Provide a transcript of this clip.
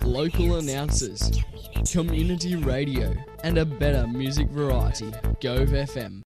local announcers, community radio, and a better music variety. Gove FM.